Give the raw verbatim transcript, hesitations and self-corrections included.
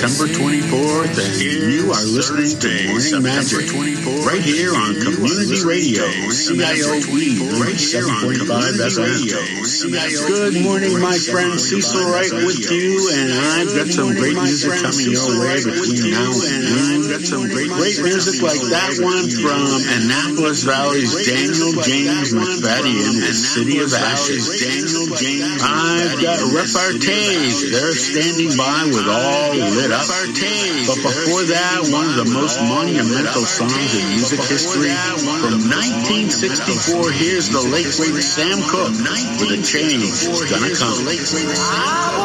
September twenty-fourth, and you are listening to Morning Magic right here on Community Radio, C I O E, seven forty-five F M. Good morning, my friend. Cecil Wright with you, and I've got some great music coming your way between now and noon. Great music like that one from Annapolis Valley's Daniel James McFadden, the City of Ashes. I've got Repartees. They're standing by with All Lit Up. But before that, one of the most monumental songs in music history from nineteen sixty-four. Here's the late great Sam Cooke with A Change Is Gonna Come.